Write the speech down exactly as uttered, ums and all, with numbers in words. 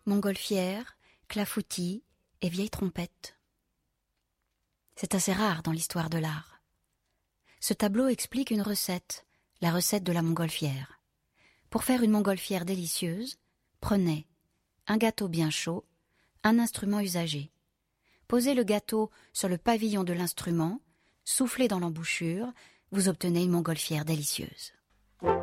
montgolfière, clafoutis et vieille trompette. C'est assez rare dans l'histoire de l'art. Ce tableau explique une recette, la recette de la montgolfière. Pour faire une montgolfière délicieuse, prenez un gâteau bien chaud, un instrument usagé. Posez le gâteau sur le pavillon de l'instrument, soufflez dans l'embouchure, vous obtenez une montgolfière délicieuse.